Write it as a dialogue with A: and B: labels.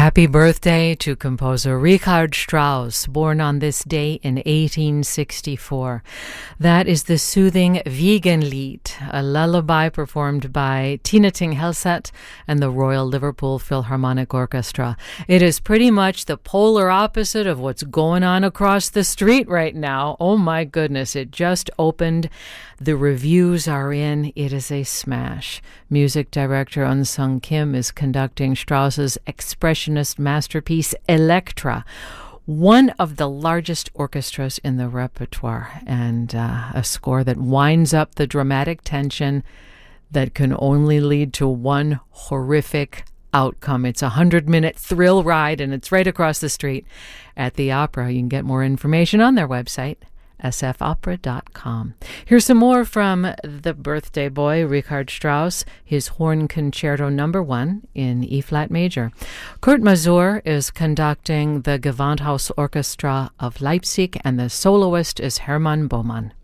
A: Happy birthday to composer Richard Strauss, born on this day in 1864. That is the soothing Wiegenlied, a lullaby performed by Tina Ting Helset and the Royal Liverpool Philharmonic Orchestra. It is pretty much the polar opposite of what's going on across the street right now. Oh my goodness, it just opened. The reviews are in. It is a smash. Music director Unsung Kim is conducting Strauss's expressionist masterpiece, Elektra, one of the largest orchestras in the repertoire, and a score that winds up the dramatic tension that can only lead to one horrific outcome. It's a 100-minute thrill ride, and it's right across the street at the Opera. You can get more information on their website, sfopera.com. Here's some more from the birthday boy, Richard Strauss, his Horn Concerto No. 1 in E-flat major. Kurt Masur is conducting the Gewandhaus Orchestra of Leipzig, and the soloist is Hermann Bohmann.